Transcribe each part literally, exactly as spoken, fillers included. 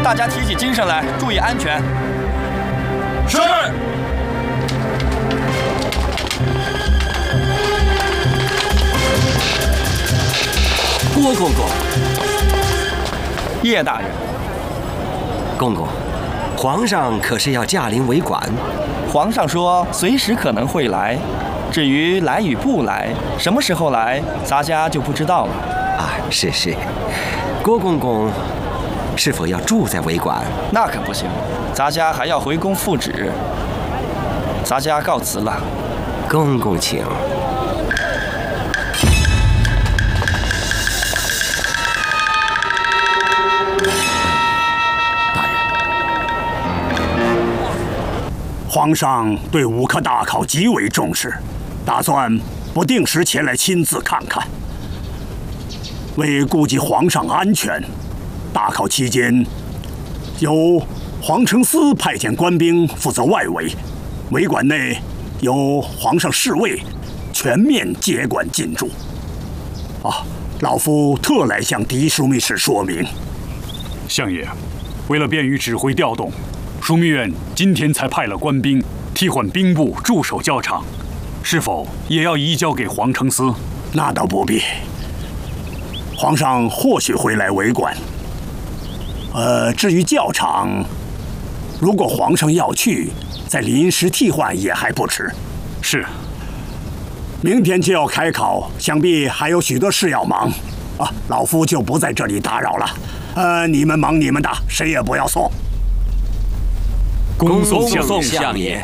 大家提起精神来，注意安全。 是。 郭公公， 叶大人， 公公，皇上可是要驾临为馆？ 皇上说随时可能会来，至于来与不来，什么时候来，咱家就不知道了。 啊，是是。郭公公是否要住在为馆？ 那可不行，咱家还要回宫复旨。咱家告辞了。 公公请。 皇上对武科大考极为重视，打算不定时前来亲自看看。为顾及皇上安全，大考期间由皇承司派遣官兵负责外围，围馆内由皇上侍卫全面接管进驻。啊，老夫特来向嫡枢密使说明。 相爷，为了便于指挥调动，枢密院今天才派了官兵替换兵部驻守教场，是否也要移交给皇承司？ 那倒不必。皇上或许会来为馆。呃，至于教场，如果皇上要去，再临时替换也还不迟。 是。 明天就要开考，想必还有许多事要忙。啊，老夫就不在这里打扰了。呃，你们忙你们的，谁也不要送。 恭送相相爷。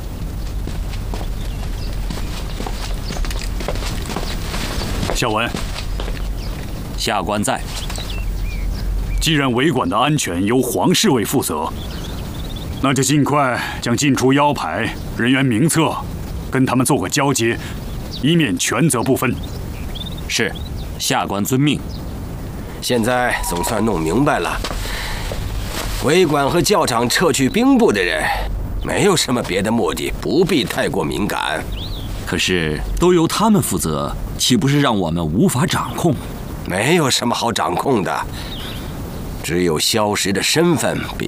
小文， 下官在。 既然为馆的安全由皇侍卫负责，那就尽快将进出腰牌、人员名册跟他们做个交接，以免权责不分。 是，下官遵命。 现在总算弄明白了，为馆和教场撤去兵部的人，没有什么别的目的，不必太过敏感。 可是都由他们负责，岂不是让我们无法掌控？ 没有什么好掌控的，只有萧石的身份比